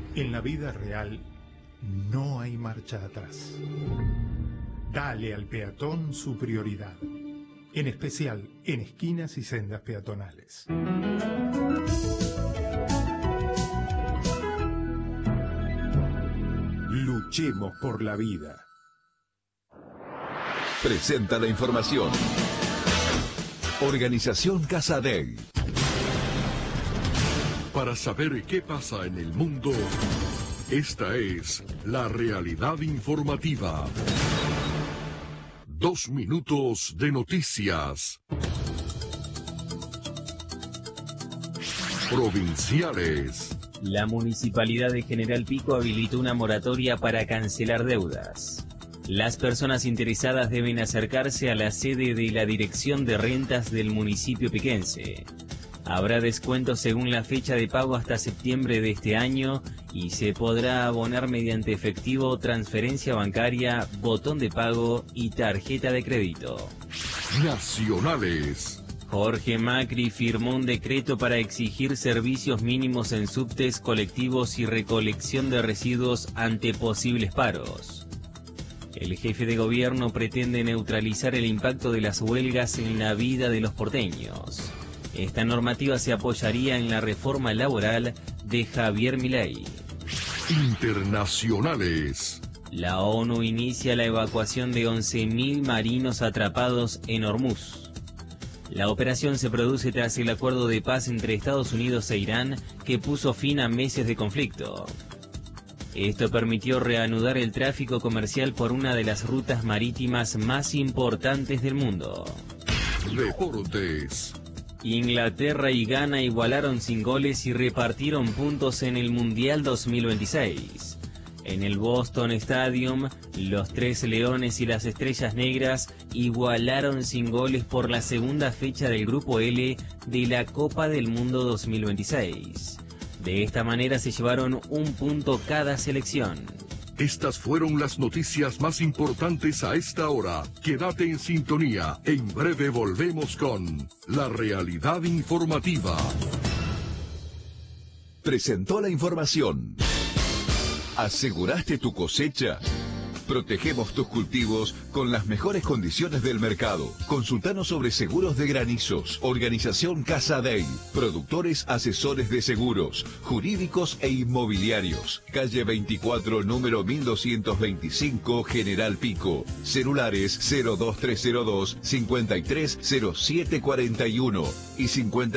En la vida real no hay marcha atrás. Dale al peatón su prioridad, en especial en esquinas y sendas peatonales. Luchemos por la vida. Presenta la información. Organización Casa Dei. Para saber qué pasa en el mundo, esta es la realidad informativa. 2 minutos de noticias. Provinciales. La Municipalidad de General Pico habilitó una moratoria para cancelar deudas. Las personas interesadas deben acercarse a la sede de la Dirección de Rentas del municipio piquense. Habrá descuentos según la fecha de pago hasta septiembre de este año y se podrá abonar mediante efectivo, transferencia bancaria, botón de pago y tarjeta de crédito. Nacionales. Jorge Macri firmó un decreto para exigir servicios mínimos en subtes, colectivos y recolección de residuos ante posibles paros. El jefe de gobierno pretende neutralizar el impacto de las huelgas en la vida de los porteños. Esta normativa se apoyaría en la reforma laboral de Javier Milei. Internacionales. La ONU inicia la evacuación de 11.000 marinos atrapados en Hormuz. La operación se produce tras el acuerdo de paz entre Estados Unidos e Irán que puso fin a meses de conflicto. Esto permitió reanudar el tráfico comercial por una de las rutas marítimas más importantes del mundo. Deportes. Inglaterra y Ghana igualaron sin goles y repartieron puntos en el Mundial 2026. En el Boston Stadium, los Tres Leones y las Estrellas Negras igualaron sin goles por la segunda fecha del Grupo L de la Copa del Mundo 2026. De esta manera se llevaron un punto cada selección. Estas fueron las noticias más importantes a esta hora. Quédate en sintonía. En breve volvemos con la realidad informativa. Presentó la información. ¿Aseguraste tu cosecha? Protegemos tus cultivos con las mejores condiciones del mercado. Consultanos sobre seguros de granizos. Organización Casa Dei. Productores asesores de seguros, jurídicos e inmobiliarios. Calle 24, número 1225, General Pico. Celulares 02302 530741 y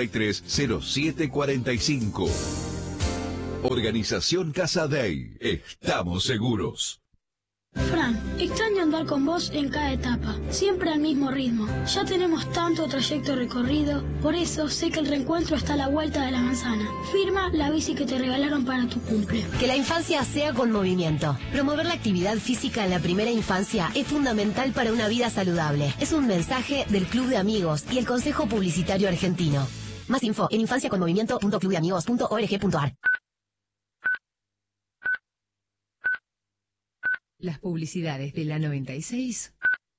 530745. Organización Casa Dei. Estamos seguros. Fran, extraño andar con vos en cada etapa, siempre al mismo ritmo. Ya tenemos tanto trayecto recorrido, por eso sé que el reencuentro está a la vuelta de la manzana. Firma la bici que te regalaron para tu cumple. Que la infancia sea con movimiento. Promover la actividad física en la primera infancia es fundamental para una vida saludable. Es un mensaje del Club de Amigos y el Consejo Publicitario Argentino. Más info en infanciaconmovimiento.clubdeamigos.org.ar. Las publicidades de la 96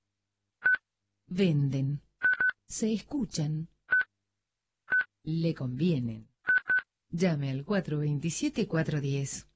venden, se escuchan, le convienen. Llame al 427-410.